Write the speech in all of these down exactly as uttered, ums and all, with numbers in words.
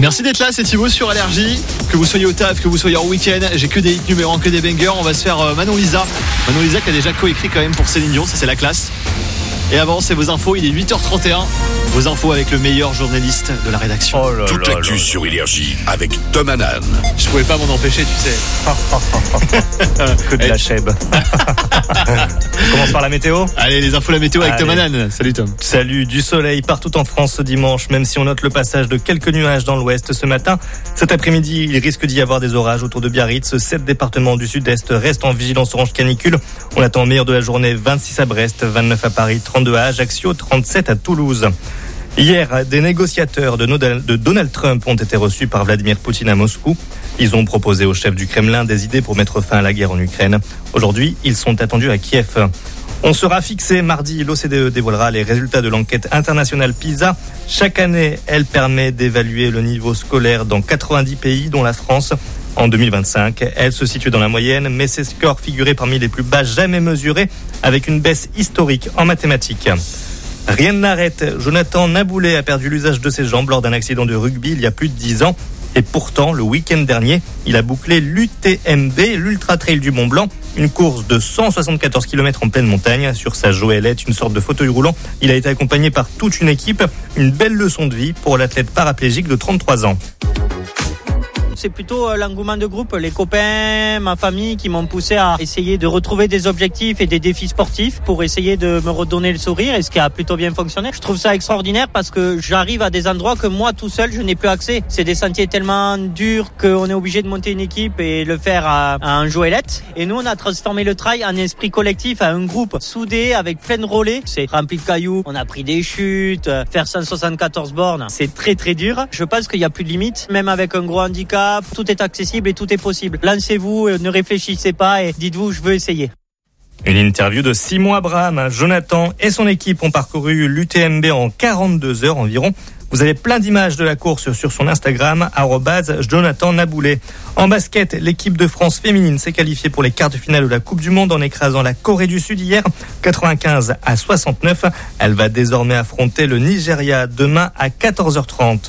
Merci d'être là, c'est Thibaut sur Allergie. Que vous soyez au taf, que vous soyez en week-end, j'ai que des hits numéro un, que des bangers. On va se faire Manon Lisa. Manon Lisa qui a déjà coécrit quand même pour Céline Dion, ça c'est la classe. Et avant, c'est vos infos, il est huit heures trente et un. Vos infos avec le meilleur journaliste de la rédaction. Oh là Toute là l'actu là. sur Énergie avec Tom Hanan. Je pouvais pas m'en empêcher, tu sais. Que de la chèbe. On commence par la météo. Allez, les infos, la météo avec Allez. Tom Hanan. Salut Tom. Salut, du soleil partout en France ce dimanche, même si on note le passage de quelques nuages dans l'ouest ce matin. Cet après-midi, il risque d'y avoir des orages autour de Biarritz. Sept départements du sud-est restent en vigilance orange canicule. On attend au meilleur de la journée vingt-six à Brest, vingt-neuf à Paris, trente-deux à Ajaccio, trente-sept à Toulouse. Hier, des négociateurs de Donald Trump ont été reçus par Vladimir Poutine à Moscou. Ils ont proposé au chef du Kremlin des idées pour mettre fin à la guerre en Ukraine. Aujourd'hui, ils sont attendus à Kiev. On sera fixé mardi. L'O C D E dévoilera les résultats de l'enquête internationale PISA. Chaque année, elle permet d'évaluer le niveau scolaire dans quatre-vingt-dix pays, dont la France. En deux mille vingt-cinq, elle se situe dans la moyenne, mais ses scores figuraient parmi les plus bas jamais mesurés, avec une baisse historique en mathématiques. Rien ne l'arrête. Jonathan Naboulet a perdu l'usage de ses jambes lors d'un accident de rugby il y a plus de dix ans. Et pourtant, le week-end dernier, il a bouclé l'U T M B, l'Ultra Trail du Mont Blanc, une course de cent soixante-quatorze kilomètres en pleine montagne. Sur sa joëlette, une sorte de fauteuil roulant, il a été accompagné par toute une équipe. Une belle leçon de vie pour l'athlète paraplégique de trente-trois ans. C'est plutôt l'engouement de groupe, les copains, ma famille qui m'ont poussé à essayer de retrouver des objectifs et des défis sportifs pour essayer de me redonner le sourire, et ce qui a plutôt bien fonctionné. Je trouve ça extraordinaire parce que j'arrive à des endroits que moi tout seul je n'ai plus accès. C'est des sentiers tellement durs qu'on est obligé de monter une équipe et le faire à, à un joëlette. Et nous on a transformé le trail en esprit collectif, à un groupe soudé avec plein de relais. C'est rempli de cailloux, on a pris des chutes, faire cent soixante-quatorze bornes, c'est très très dur. Je pense qu'il n'y a plus de limite, même avec un gros handicap. Tout est accessible et tout est possible. Lancez-vous, ne réfléchissez pas et dites-vous je veux essayer. Une interview de Simon Abraham. Jonathan et son équipe ont parcouru l'U T M B en quarante-deux heures environ. Vous avez plein d'images de la course sur son Instagram, arobase Jonathan Naboulet. En basket, l'équipe de France féminine s'est qualifiée pour les quarts de finale de la Coupe du Monde en écrasant la Corée du Sud hier, quatre-vingt-quinze à soixante-neuf. Elle va désormais affronter le Nigeria demain à quatorze heures trente.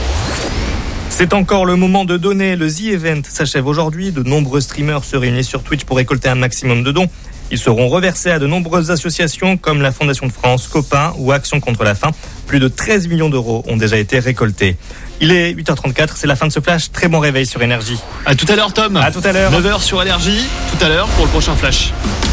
C'est encore le moment de donner. Le The Event s'achève aujourd'hui. De nombreux streamers se réunissent sur Twitch pour récolter un maximum de dons. Ils seront reversés à de nombreuses associations comme la Fondation de France, Copain ou Action contre la faim. Plus de treize millions d'euros ont déjà été récoltés. Il est huit heures trente-quatre, c'est la fin de ce flash. Très bon réveil sur Énergie. À tout à l'heure Tom. À tout à l'heure. neuf heures sur Allergie. Tout à l'heure pour le prochain flash.